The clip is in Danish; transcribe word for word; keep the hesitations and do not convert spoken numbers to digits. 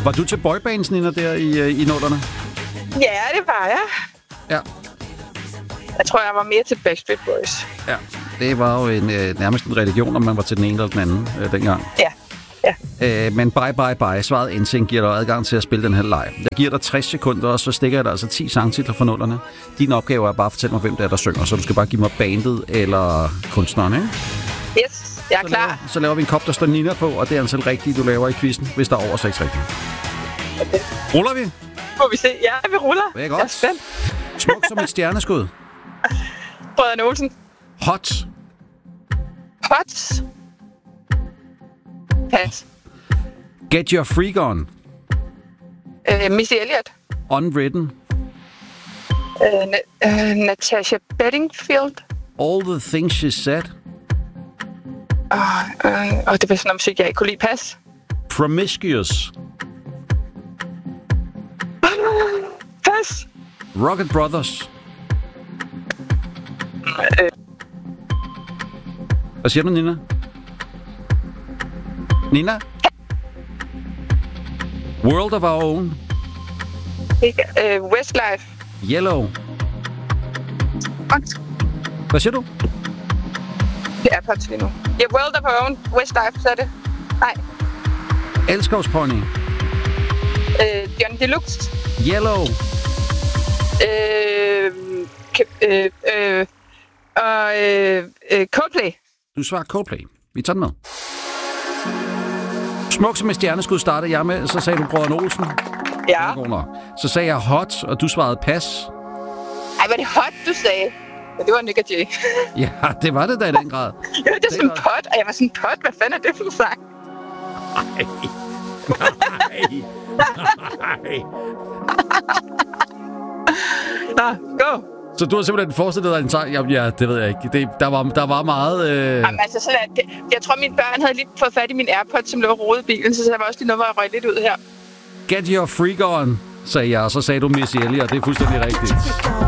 Var du til boybands, Nina, der i, i nullerne? Ja, det var jeg. Ja. Jeg tror, jeg var mere til Backstreet Boys. Ja, det var jo en, øh, nærmest en religion, om man var til den ene eller den anden øh, dengang. Ja. Ja. Øh, men bye, bye, bye. Svaret N Sync giver dig adgang til at spille den her live. Jeg giver dig tres sekunder, og så stikker jeg dig altså ti sangtitler fra nullerne. Din opgave er bare at fortælle mig, hvem det er, der synger. Så du skal bare give mig bandet eller kunstneren, ikke? Yes, jeg er så klar. Laver, så laver vi en kop, der står Nina på, og det er altså rigtigt, du laver i quizzen, hvis der er over seks rigtige. Okay. Ruller vi? Må vi se. Ja, vi ruller. Det er godt. Jeg er spændt. Smuk som et stjerneskud. Brødrene Olsen. Hot. Hot. Pas. Get your freak on. Uh, Missy Elliott. Unwritten. Uh, Na- uh, Natasha Bedingfield. All the things she said. Åh, uh, uh, oh, det var sådan noget musik, jeg ikke kunne lide. Pas. Promiscuous. Pas. Rocket Brothers. Uh, Hvad siger du, Nina? Nina? World of Our Own. uh, Westlife. Yellow. Hvad siger du? Det er Pops lige nu. Ja, World of Our Own. Westlife, så er det. Nej. Elskovspony. Uh, John Deluxe. Yellow. Øh, ke- øh, øh, og øh, øh, Coldplay. Du svarer Coldplay. Vi tager den med. Smuk som et stjerneskud startede jeg med. Så sagde du Brødrene Olsen. Ja. Så sagde jeg hot, og du svarede pas. Ej, var det hot, du sagde? Ja, det var Nick og Jay. Ja, det var det da i den grad. Ja, det er sådan en pot, og jeg var sådan, pot, hvad fanden er det for en sang? Nej. Nej. Nå, go. Så du har simpelthen forestillet dig en sang? Ja, ja, det ved jeg ikke. Det, der, var, der var meget... Øh... Jamen, altså, sådan at det, jeg tror, mine børn havde lige fået fat i min AirPods, som lå og rodede i bilen, så der var også lige noget, hvor jeg røg lidt ud her. Get your freak on, sagde jeg, og så sagde du Missy Elliott, og det er fuldstændig rigtigt.